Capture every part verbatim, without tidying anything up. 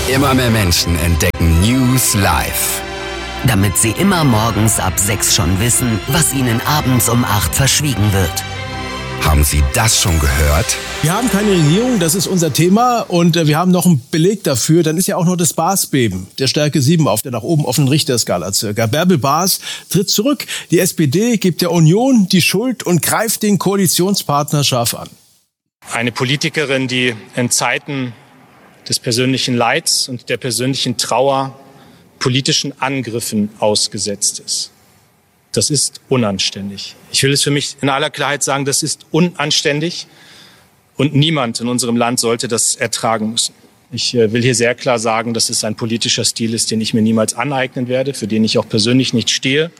Immer mehr Menschen entdecken News live. Damit sie immer morgens ab sechs schon wissen, was ihnen abends um acht verschwiegen wird. Haben Sie das schon gehört? Wir haben keine Regierung, das ist unser Thema. Und äh, wir haben noch einen Beleg dafür. Dann ist ja auch noch das Baas-Beben, der Stärke sieben auf der nach oben offenen Richterskala circa. Bärbel Baas tritt zurück. Die S P D gibt der Union die Schuld und greift den Koalitionspartner scharf an. Eine Politikerin, die in Zeiten des persönlichen Leids und der persönlichen Trauer politischen Angriffen ausgesetzt ist. Das ist unanständig. Ich will es für mich in aller Klarheit sagen, das ist unanständig und niemand in unserem Land sollte das ertragen müssen. Ich will hier sehr klar sagen, dass es ein politischer Stil ist, den ich mir niemals aneignen werde, für den ich auch persönlich nicht stehe.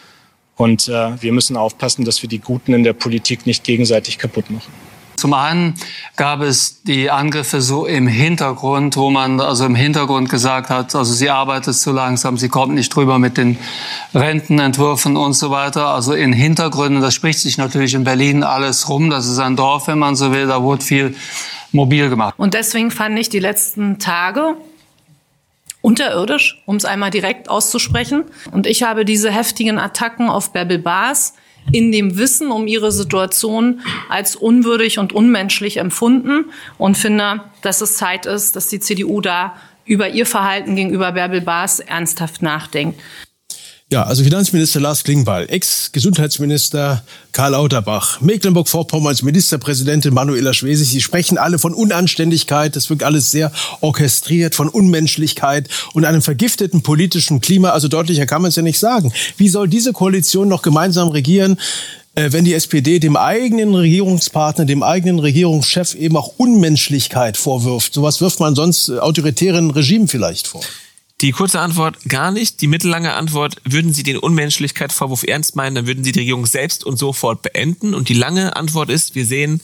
Und äh, wir müssen aufpassen, dass wir die Guten in der Politik nicht gegenseitig kaputt machen. Zum einen gab es die Angriffe so im Hintergrund, wo man also im Hintergrund gesagt hat, also sie arbeitet zu langsam, sie kommt nicht drüber mit den Rentenentwürfen und so weiter. Also in Hintergründen, das spricht sich natürlich in Berlin alles rum, das ist ein Dorf, wenn man so will, da wurde viel mobil gemacht. Und deswegen fand ich die letzten Tage unterirdisch, um es einmal direkt auszusprechen. Und ich habe diese heftigen Attacken auf Bärbel Baas in dem Wissen um ihre Situation als unwürdig und unmenschlich empfunden und finde, dass es Zeit ist, dass die C D U da über ihr Verhalten gegenüber Bärbel Baas ernsthaft nachdenkt. Ja, also Finanzminister Lars Klingbeil, Ex-Gesundheitsminister Karl Lauterbach, Mecklenburg-Vorpommerns Ministerpräsidentin Manuela Schwesig, sie sprechen alle von Unanständigkeit, das wirkt alles sehr orchestriert, von Unmenschlichkeit und einem vergifteten politischen Klima. Also deutlicher kann man es ja nicht sagen. Wie soll diese Koalition noch gemeinsam regieren, wenn die S P D dem eigenen Regierungspartner, dem eigenen Regierungschef eben auch Unmenschlichkeit vorwirft? Sowas wirft man sonst autoritären Regimen vielleicht vor. Die kurze Antwort, gar nicht. Die mittellange Antwort, würden Sie den Unmenschlichkeitsvorwurf ernst meinen, dann würden Sie die Regierung selbst und sofort beenden. Und die lange Antwort ist, wir sehen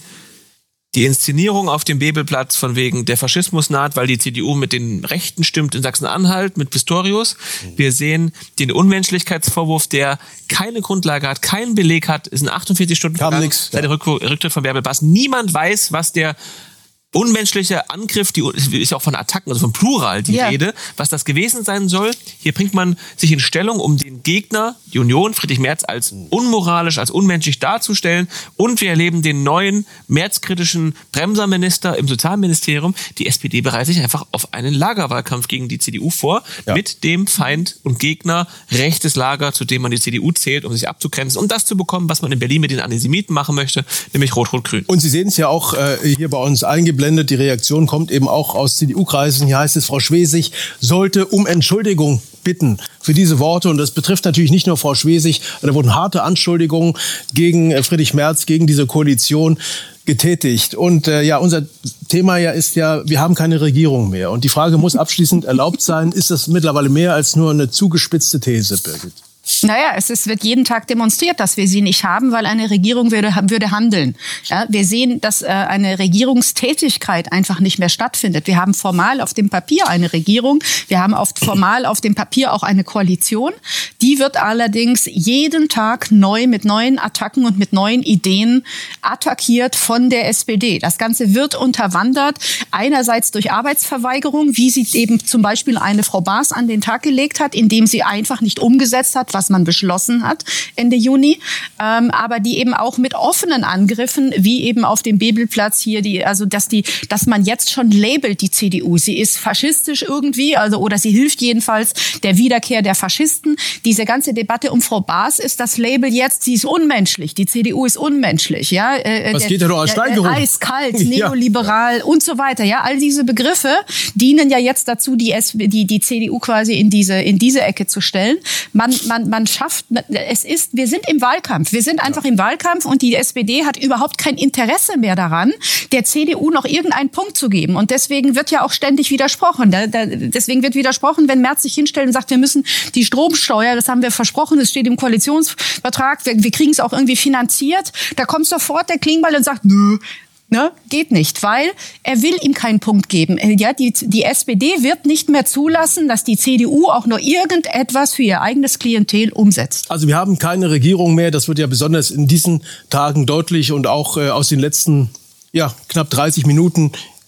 die Inszenierung auf dem Bebelplatz von wegen der Faschismus naht, weil die C D U mit den Rechten stimmt in Sachsen-Anhalt, mit Pistorius. Wir sehen den Unmenschlichkeitsvorwurf, der keine Grundlage hat, keinen Beleg hat, ist in achtundvierzig Stunden vergangen seit der Rücktritt von Bärbel Baas. Niemand weiß, was der unmenschliche Angriff, die ist ja auch von Attacken, also von Plural die ja. Rede, was das gewesen sein soll. Hier bringt man sich in Stellung, um den Gegner, die Union, Friedrich Merz, als unmoralisch, als unmenschlich darzustellen. Und wir erleben den neuen Merz-kritischen Bremserminister im Sozialministerium. Die S P D bereitet sich einfach auf einen Lagerwahlkampf gegen die C D U vor, ja. mit dem Feind und Gegner rechtes Lager, zu dem man die C D U zählt, um sich abzugrenzen, um das zu bekommen, was man in Berlin mit den Antisemiten machen möchte, nämlich Rot-Rot-Grün. Und Sie sehen es ja auch äh, hier bei uns eingeblendet. Die Reaktion kommt eben auch aus C D U-Kreisen. Hier heißt es, Frau Schwesig sollte um Entschuldigung bitten für diese Worte. Und das betrifft natürlich nicht nur Frau Schwesig. Da wurden harte Anschuldigungen gegen Friedrich Merz, gegen diese Koalition getätigt. Und äh, ja, unser Thema ja ist ja, wir haben keine Regierung mehr. Und die Frage muss abschließend erlaubt sein, ist das mittlerweile mehr als nur eine zugespitzte These, Birgit? Naja, es ist, wird jeden Tag demonstriert, dass wir sie nicht haben, weil eine Regierung würde, würde handeln. Ja, wir sehen, dass äh, eine Regierungstätigkeit einfach nicht mehr stattfindet. Wir haben formal auf dem Papier eine Regierung, wir haben oft formal auf dem Papier auch eine Koalition. Die wird allerdings jeden Tag neu mit neuen Attacken und mit neuen Ideen attackiert von der S P D. Das Ganze wird unterwandert, einerseits durch Arbeitsverweigerung, wie sie eben zum Beispiel eine Frau Baas an den Tag gelegt hat, indem sie einfach nicht umgesetzt hat, was man beschlossen hat Ende Juni, ähm, aber die eben auch mit offenen Angriffen, wie eben auf dem Bebelplatz hier, die, also dass die, dass man jetzt schon labelt die C D U, sie ist faschistisch irgendwie, also oder sie hilft jedenfalls der Wiederkehr der Faschisten. Diese ganze Debatte um Frau Baas ist das Label jetzt, sie ist unmenschlich, die C D U ist unmenschlich, ja. Äh, was der, geht ja doch als Steigerung? Äh, eiskalt, neoliberal ja. und so weiter, ja. All diese Begriffe dienen ja jetzt dazu, die S- die die C D U quasi in diese in diese Ecke zu stellen. Man man man schafft, es ist, wir sind im Wahlkampf. Wir sind einfach ja. im Wahlkampf und die S P D hat überhaupt kein Interesse mehr daran, der C D U noch irgendeinen Punkt zu geben. Und deswegen wird ja auch ständig widersprochen. Da, da, deswegen wird widersprochen, wenn Merz sich hinstellt und sagt, wir müssen die Stromsteuer, das haben wir versprochen, es steht im Koalitionsvertrag, wir, wir kriegen es auch irgendwie finanziert. Da kommt sofort der Klingbeil und sagt, nö. Ne? Geht nicht, weil er will ihm keinen Punkt geben. Ja, die, die S P D wird nicht mehr zulassen, dass die C D U auch nur irgendetwas für ihr eigenes Klientel umsetzt. Also wir haben keine Regierung mehr. Das wird ja besonders in diesen Tagen deutlich und auch äh, aus den letzten ja, knapp dreißig Minuten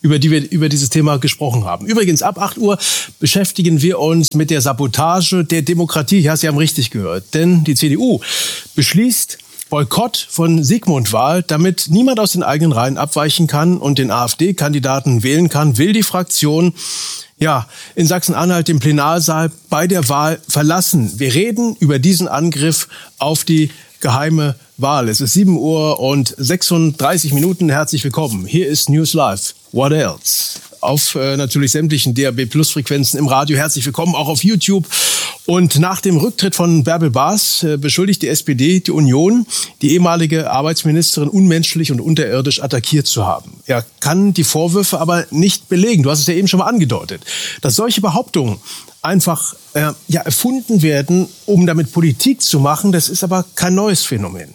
über die wir über dieses Thema gesprochen haben. Übrigens, ab acht Uhr beschäftigen wir uns mit der Sabotage der Demokratie. Ja, Sie haben richtig gehört. Denn die C D U beschließt Boykott von Sigmund-Wahl, damit niemand aus den eigenen Reihen abweichen kann und den AfD-Kandidaten wählen kann, will die Fraktion ja in Sachsen-Anhalt den Plenarsaal bei der Wahl verlassen. Wir reden über diesen Angriff auf die geheime Wahl. Es ist sieben Uhr und sechsunddreißig Minuten. Herzlich willkommen. Hier ist News Live. What else? Auf äh, natürlich sämtlichen D A B Plus Frequenzen im Radio. Herzlich willkommen auch auf YouTube. Und nach dem Rücktritt von Bärbel Baas äh, beschuldigt die S P D die Union, die ehemalige Arbeitsministerin unmenschlich und unterirdisch attackiert zu haben. Er kann die Vorwürfe aber nicht belegen. Du hast es ja eben schon mal angedeutet. Dass solche Behauptungen einfach äh, ja, erfunden werden, um damit Politik zu machen, das ist aber kein neues Phänomen.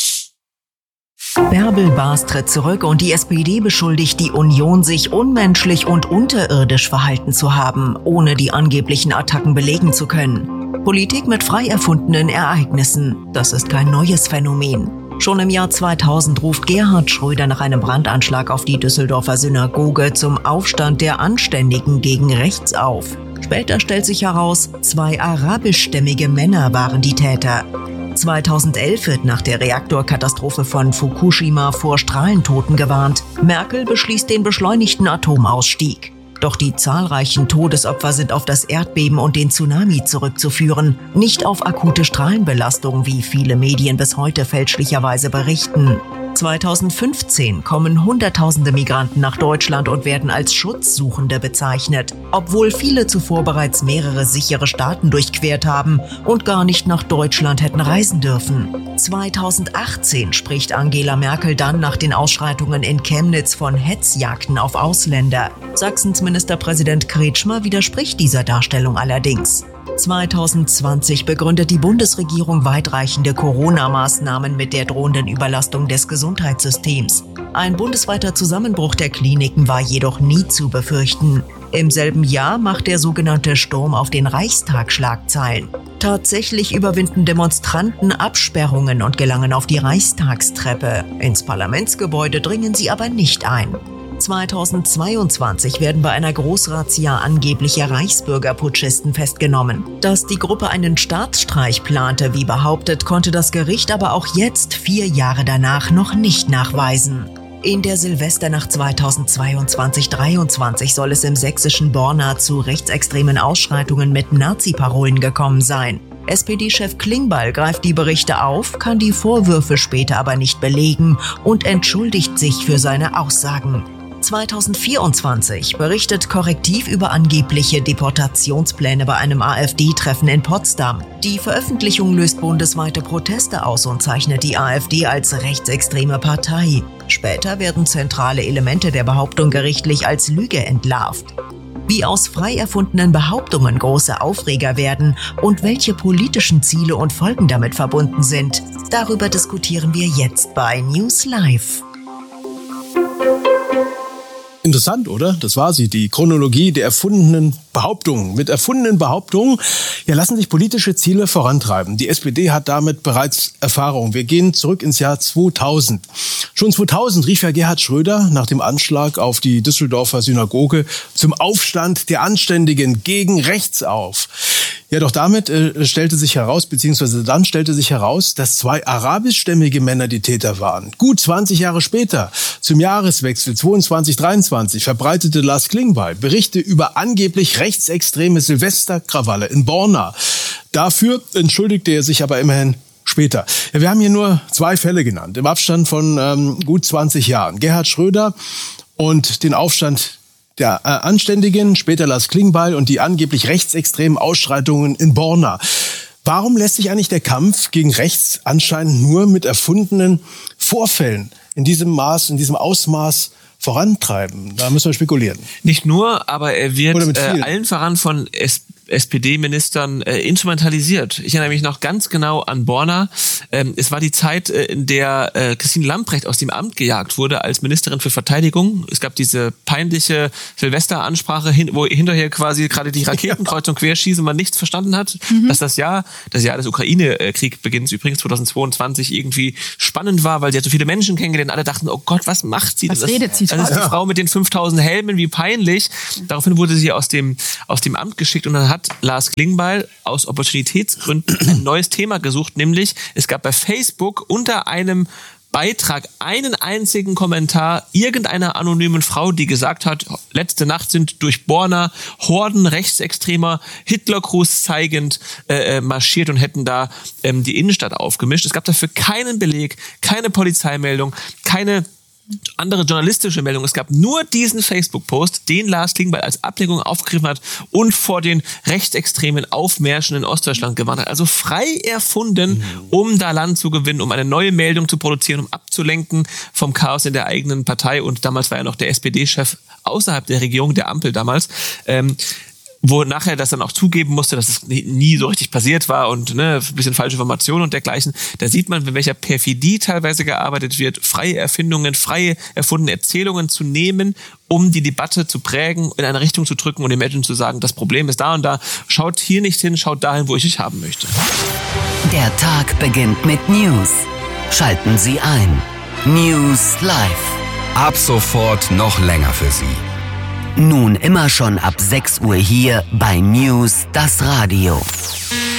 Bärbel Baas tritt zurück und die S P D beschuldigt die Union, sich unmenschlich und unterirdisch verhalten zu haben, ohne die angeblichen Attacken belegen zu können. Politik mit frei erfundenen Ereignissen, das ist kein neues Phänomen. Schon im Jahr zweitausend ruft Gerhard Schröder nach einem Brandanschlag auf die Düsseldorfer Synagoge zum Aufstand der Anständigen gegen rechts auf. Später stellt sich heraus, zwei arabischstämmige Männer waren die Täter. zweitausendelf wird nach der Reaktorkatastrophe von Fukushima vor Strahlentoten gewarnt. Merkel beschließt den beschleunigten Atomausstieg. Doch die zahlreichen Todesopfer sind auf das Erdbeben und den Tsunami zurückzuführen, nicht auf akute Strahlenbelastung, wie viele Medien bis heute fälschlicherweise berichten. zweitausendfünfzehn kommen Hunderttausende Migranten nach Deutschland und werden als Schutzsuchende bezeichnet, obwohl viele zuvor bereits mehrere sichere Staaten durchquert haben und gar nicht nach Deutschland hätten reisen dürfen. zweitausendachtzehn spricht Angela Merkel dann nach den Ausschreitungen in Chemnitz von Hetzjagden auf Ausländer. Sachsens Ministerpräsident Kretschmer widerspricht dieser Darstellung allerdings. zweitausendzwanzig begründet die Bundesregierung weitreichende Corona-Maßnahmen mit der drohenden Überlastung des Gesundheitssystems. Ein bundesweiter Zusammenbruch der Kliniken war jedoch nie zu befürchten. Im selben Jahr macht der sogenannte Sturm auf den Reichstag Schlagzeilen. Tatsächlich überwinden Demonstranten Absperrungen und gelangen auf die Reichstagstreppe. Ins Parlamentsgebäude dringen sie aber nicht ein. zweitausendzweiundzwanzig werden bei einer Großrazzia angeblicher Reichsbürgerputschisten festgenommen. Dass die Gruppe einen Staatsstreich plante, wie behauptet, konnte das Gericht aber auch jetzt, vier Jahre danach, noch nicht nachweisen. In der Silvesternacht zweitausendzweiundzwanzig dreiundzwanzig soll es im sächsischen Borna zu rechtsextremen Ausschreitungen mit Nazi-Parolen gekommen sein. S P D-Chef Klingbeil greift die Berichte auf, kann die Vorwürfe später aber nicht belegen und entschuldigt sich für seine Aussagen. zweitausendvierundzwanzig berichtet Korrektiv über angebliche Deportationspläne bei einem AfD-Treffen in Potsdam. Die Veröffentlichung löst bundesweite Proteste aus und zeichnet die AfD als rechtsextreme Partei. Später werden zentrale Elemente der Behauptung gerichtlich als Lüge entlarvt. Wie aus frei erfundenen Behauptungen große Aufreger werden und welche politischen Ziele und Folgen damit verbunden sind, darüber diskutieren wir jetzt bei News Live. Interessant, oder? Das war sie, die Chronologie der erfundenen Behauptungen. Mit erfundenen Behauptungen ja, lassen sich politische Ziele vorantreiben. Die S P D hat damit bereits Erfahrung. Wir gehen zurück ins Jahr zweitausend. Schon zweitausend rief ja Gerhard Schröder nach dem Anschlag auf die Düsseldorfer Synagoge zum Aufstand der Anständigen gegen rechts auf. Ja, doch damit äh, stellte sich heraus, beziehungsweise dann stellte sich heraus, dass zwei arabischstämmige Männer die Täter waren. Gut zwanzig Jahre später, zum Jahreswechsel zweiundzwanzig dreiundzwanzig, verbreitete Lars Klingbeil Berichte über angeblich rechtsextreme Silvesterkrawalle in Borna. Dafür entschuldigte er sich aber immerhin später. Ja, wir haben hier nur zwei Fälle genannt, im Abstand von ähm, gut zwanzig Jahren. Gerhard Schröder und den Aufstand der äh, Anständigen, später Lars Klingbeil und die angeblich rechtsextremen Ausschreitungen in Borna. Warum lässt sich eigentlich der Kampf gegen rechts anscheinend nur mit erfundenen Vorfällen in diesem Maß, in diesem Ausmaß vorantreiben? Da müssen wir spekulieren. Nicht nur, aber er wird äh, allen voran von S S P D-Ministern äh, instrumentalisiert. Ich erinnere mich noch ganz genau an Borna. Ähm, es war die Zeit, äh, in der äh, Christine Lambrecht aus dem Amt gejagt wurde als Ministerin für Verteidigung. Es gab diese peinliche Silvesteransprache, hin, wo hinterher quasi gerade die Raketenkreuzung querschießen und man nichts verstanden hat. Mhm. Dass das Jahr, das Jahr des Ukraine-Kriegsbeginns übrigens zweitausendzweiundzwanzig irgendwie spannend war, weil sie hat so viele Menschen kennengelernt. Alle dachten, oh Gott, was macht sie? Was das redet sie? Das ist die ja. Frau mit den fünftausend Helmen, wie peinlich. Daraufhin wurde sie aus dem, aus dem Amt geschickt und dann hat Lars Klingbeil aus Opportunitätsgründen ein neues Thema gesucht, nämlich es gab bei Facebook unter einem Beitrag einen einzigen Kommentar irgendeiner anonymen Frau, die gesagt hat, letzte Nacht sind durch Borna Horden rechtsextremer Hitlergruß zeigend äh, marschiert und hätten da ähm, die Innenstadt aufgemischt. Es gab dafür keinen Beleg, keine Polizeimeldung, keine andere journalistische Meldung. Es gab nur diesen Facebook-Post, den Lars Klingbeil als Ablenkung aufgegriffen hat und vor den rechtsextremen Aufmärschen in Ostdeutschland gewarnt hat. Also frei erfunden, um da Land zu gewinnen, um eine neue Meldung zu produzieren, um abzulenken vom Chaos in der eigenen Partei. Und damals war ja noch der S P D-Chef außerhalb der Regierung, der Ampel damals, ähm, wo nachher das dann auch zugeben musste, dass es nie so richtig passiert war und ne, ein bisschen falsche Informationen und dergleichen. Da sieht man, mit welcher Perfidie teilweise gearbeitet wird, freie Erfindungen, freie erfundene Erzählungen zu nehmen, um die Debatte zu prägen, in eine Richtung zu drücken und den Menschen zu sagen, das Problem ist da und da, schaut hier nicht hin, schaut dahin, wo ich euch haben möchte. Der Tag beginnt mit News. Schalten Sie ein. News Live. Ab sofort noch länger für Sie. Nun immer schon ab sechs Uhr hier bei News, das Radio.